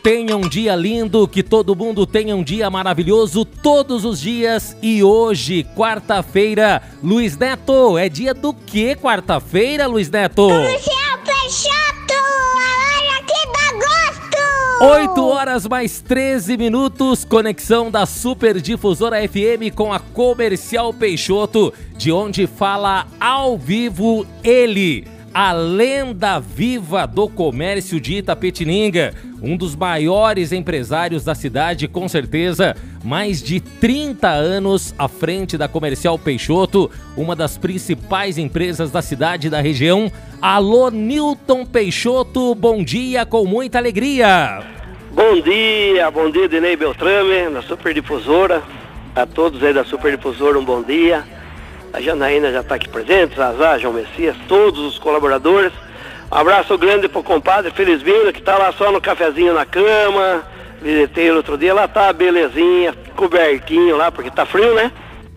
Tenha um dia lindo, que todo mundo tenha um dia maravilhoso todos os dias. E hoje, quarta-feira, Luiz Neto, é dia do que quarta-feira, Luiz Neto? Comercial Peixoto, a hora que dá gosto! 8 horas mais 13 minutos, conexão da Super Difusora FM com a Comercial Peixoto, de onde fala ao vivo ele, a lenda viva do comércio de Itapetininga, um dos maiores empresários da cidade, com certeza, mais de 30 anos à frente da Comercial Peixoto, uma das principais empresas da cidade e da região. Alô, Nilton Peixoto, bom dia, com muita alegria. Bom dia, Dinei Beltrame, da Super Difusora, a todos aí da Super Difusora um bom dia. A Janaína já está aqui presente, Zazá, João Messias, todos os colaboradores. Um abraço grande pro compadre Felizmino, que está lá só no cafezinho na cama. Visitei ele outro dia, lá tá belezinha, cobertinho lá, porque tá frio, né?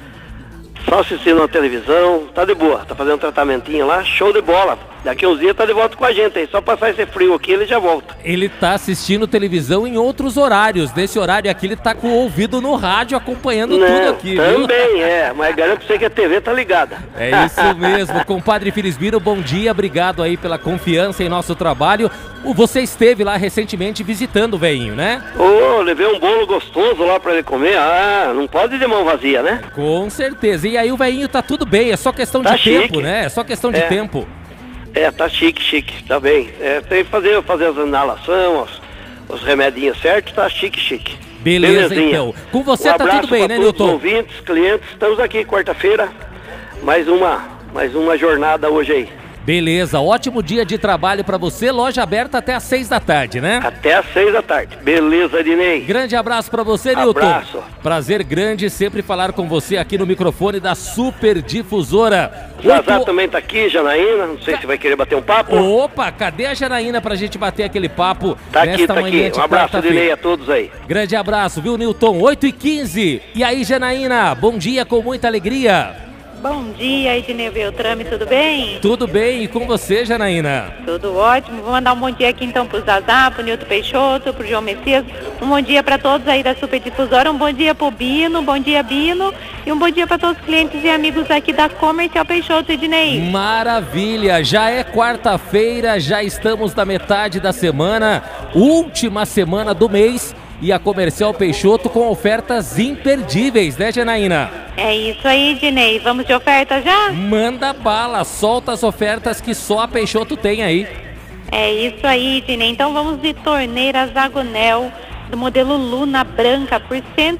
Só assistindo na televisão, tá de boa, tá fazendo um tratamentinho lá, show de bola. Daqui uns dias tá de volta com a gente aí, só passar esse frio aqui ele já volta. Ele tá assistindo televisão em outros horários, nesse horário aqui ele tá com o ouvido no rádio acompanhando tudo aqui, também, viu? Mas garanto pra você que a TV tá ligada. É isso mesmo, compadre Felizmino, bom dia, obrigado aí pela confiança em nosso trabalho. Você esteve lá recentemente visitando o veinho, né? Levei um bolo gostoso lá pra ele comer, não pode ir de mão vazia, né? Com certeza, e aí o veinho tá tudo bem, é só questão de tempo, né? É só questão de tempo. Tá chique, tá bem. Tem que fazer as inalações, os remedinhos certos, tá chique. Beleza, então. Com você tá tudo bem, né, Nilton? Ouvintes, clientes, estamos aqui quarta-feira, mais uma jornada hoje aí. Beleza, ótimo dia de trabalho pra você, loja aberta até às 6 da tarde, né? Até às 6 da tarde, beleza, Dinei? Grande abraço pra você, Nilton. Abraço. Prazer grande sempre falar com você aqui no microfone da Super Difusora. Zazá também tá aqui, Janaína, não sei se vai querer bater um papo. Opa, cadê a Janaína pra gente bater aquele papo? Tá aqui. Um abraço, Dinei, a todos aí. Grande abraço, viu, Nilton? 8h15. E aí, Janaína, bom dia com muita alegria. Bom dia, Ednei Beltrame, tudo bem? Tudo bem, e com você, Janaína? Tudo ótimo, vou mandar um bom dia aqui então pro Zazá, pro Nilton Peixoto, pro João Messias, um bom dia para todos aí da Super Difusora, um bom dia pro Bino, bom dia Bino, e um bom dia para todos os clientes e amigos aqui da Comercial Peixoto, Ednei. Maravilha, já é quarta-feira, já estamos na metade da semana, última semana do mês, e a Comercial Peixoto com ofertas imperdíveis, né, Janaína? É isso aí, Dinei. Vamos de oferta já? Manda bala, solta as ofertas que só a Peixoto tem aí. É isso aí, Dinei. Então vamos de torneira Zagonel do modelo Luna branca por R$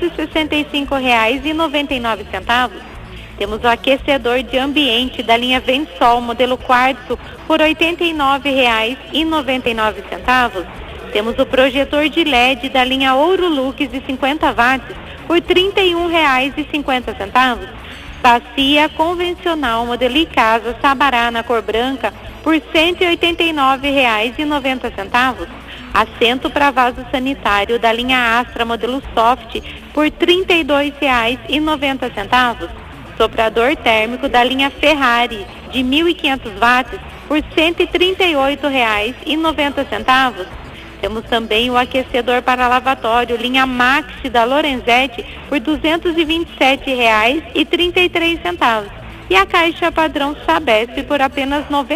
165,99. Temos o aquecedor de ambiente da linha Vensol modelo quartzo por R$ 89,99. Temos o projetor de LED da linha Ouro Lux de 50 watts por R$ 31,50. Bacia convencional modelo Icasa Sabará na cor branca por R$ 189,90. Assento para vaso sanitário da linha Astra modelo Soft por R$ 32,90. Soprador térmico da linha Ferrari de 1.500 watts por R$ 138,90. Temos também o aquecedor para lavatório, linha Maxi da Lorenzetti, por R$ 227,33. E a caixa padrão Sabesp por apenas R$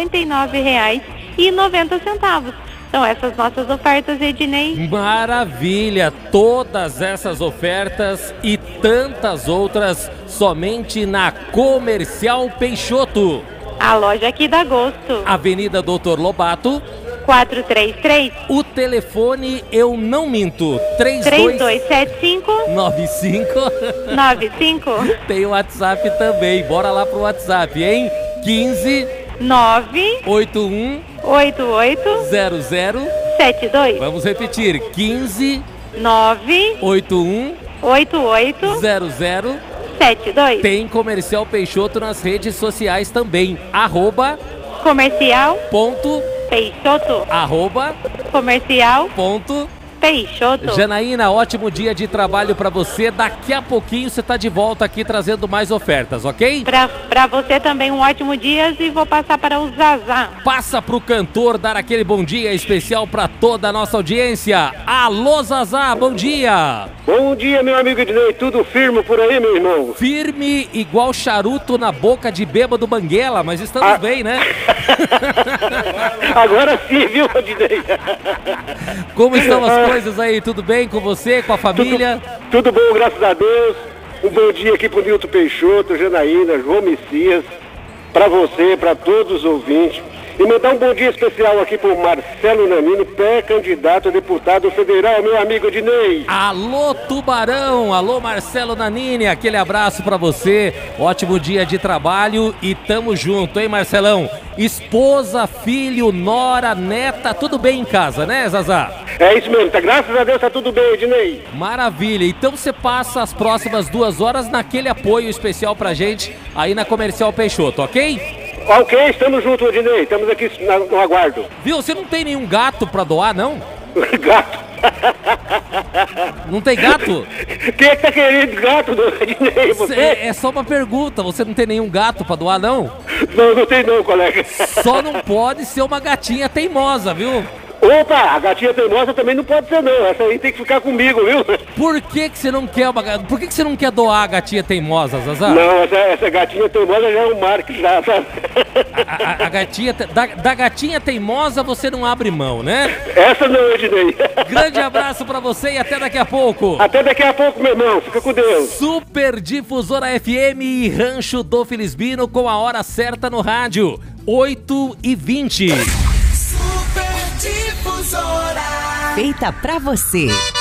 99,90. São essas nossas ofertas, Ednei. Maravilha! Todas essas ofertas e tantas outras somente na Comercial Peixoto. A loja aqui dá gosto. Avenida Doutor Lobato. 433. O telefone eu não minto. 3275 95. Tem o WhatsApp também. Bora lá pro WhatsApp, hein? 15 981 88 0072. Vamos repetir. 15 981 88 0072. Tem Comercial Peixoto nas redes sociais também. @comercial.peixoto. @comercial. Peixoto. Janaína, ótimo dia de trabalho pra você. Daqui a pouquinho você tá de volta aqui trazendo mais ofertas, ok? Pra você também um ótimo dia e vou passar para o Zazá. Passa pro cantor dar aquele bom dia especial pra toda a nossa audiência. Alô, Zazá, bom dia. Bom dia, meu amigo Ednei. Tudo firme por aí, meu irmão? Firme igual charuto na boca de bêbado Banguela, mas estamos bem, né? Agora sim, viu, Ednei? Como estão as coisas aí? Tudo bem com você, com a família? Tudo bom, graças a Deus. Um bom dia aqui pro Nilton Peixoto, Janaína, João Messias, pra você, pra todos os ouvintes. E mandar um bom dia especial aqui pro Marcelo Nanini, pré-candidato a deputado federal, meu amigo Ednei. Alô, Tubarão! Alô, Marcelo Nanini, aquele abraço pra você. Ótimo dia de trabalho e tamo junto, hein, Marcelão? Esposa, filho, nora, neta, tudo bem em casa, né, Zazá? É isso mesmo, tá, graças a Deus tá tudo bem, Ednei. Maravilha, então você passa as próximas 2 horas naquele apoio especial pra gente aí na Comercial Peixoto, ok? Ok, estamos juntos, Ednei, estamos aqui no aguardo. Viu, você não tem nenhum gato pra doar, não? Gato. Não tem gato? Quem é que tá querendo gato, Ednei? Você? É só uma pergunta, você não tem nenhum gato pra doar, não? Não tem não, colega. Só não pode ser uma gatinha teimosa, viu? Opa, a gatinha teimosa também não pode ser não, essa aí tem que ficar comigo, viu? Por que você não quer Por que você não quer doar a gatinha teimosa, Zazá? Não, essa gatinha teimosa já é um marketing, já, sabe? A gatinha, da gatinha teimosa você não abre mão, né? Essa não, Ednei. Grande abraço pra você e até daqui a pouco. Até daqui a pouco, meu irmão, fica com Deus. Super Difusora FM e Rancho do Felisbino com a hora certa no rádio, 8h20. Feita pra você.